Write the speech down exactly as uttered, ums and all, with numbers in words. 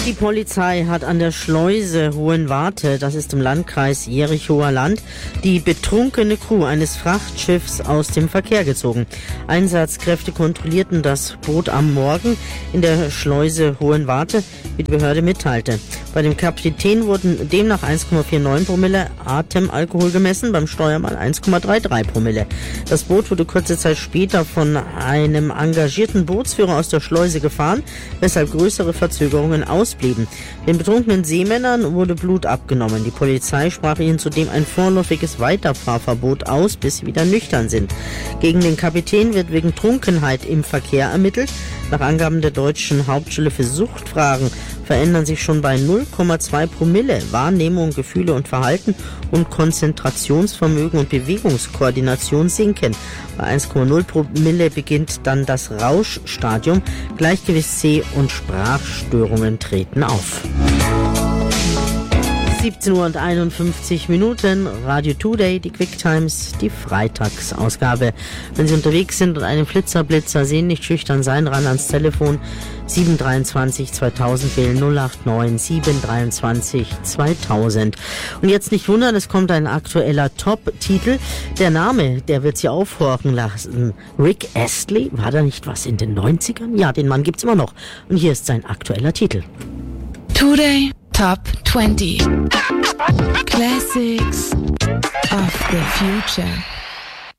Die Polizei hat an der Schleuse Hohenwarte, das ist im Landkreis Jerichower Land, die betrunkene Crew eines Frachtschiffs aus dem Verkehr gezogen. Einsatzkräfte kontrollierten das Boot am Morgen in der Schleuse Hohenwarte, wie die Behörde mitteilte. Bei dem Kapitän wurden demnach eins Komma neunundvierzig Promille Atemalkohol gemessen, beim Steuermann eins Komma dreiunddreißig Promille. Das Boot wurde kurze Zeit später von einem engagierten Bootsführer aus der Schleuse gefahren, weshalb größere Verzögerungen ausblieben. Den betrunkenen Seemännern wurde Blut abgenommen. Die Polizei sprach ihnen zudem ein vorläufiges Weiterfahrverbot aus, bis sie wieder nüchtern sind. Gegen den Kapitän wird wegen Trunkenheit im Verkehr ermittelt. Nach Angaben der Deutschen Hauptstelle für Suchtfragen verändern sich schon bei null Komma zwei Promille Wahrnehmung, Gefühle und Verhalten und Konzentrationsvermögen und Bewegungskoordination sinken. Bei eins Komma null Promille beginnt dann das Rauschstadium. Gleichgewichtsseh- und Sprachstörungen treten auf. siebzehn Uhr und einundfünfzig Minuten, Radio Today, die Quick Times, die Freitagsausgabe. Wenn Sie unterwegs sind und einen Flitzerblitzer sehen, nicht schüchtern sein, ran ans Telefon sieben drei zwei zweitausend wählen null acht neun sieben drei zwei zweitausend. Und jetzt nicht wundern, es kommt ein aktueller Top-Titel. Der Name, der wird Sie aufhorchen lassen. Rick Astley, war da nicht was in den neunzigern? Ja, den Mann gibt's immer noch. Und hier ist sein aktueller Titel. Today Top twenty Classics of the Future.